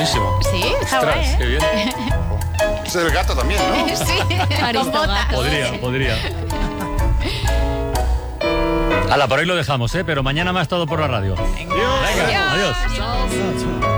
buenísimo. Sí, está Ostras, guay, qué bien. Es el gato también, ¿no? Sí, con botas. Podría. Hala, por hoy lo dejamos, pero mañana más todo por la radio. Venga. Venga, adiós. Adiós.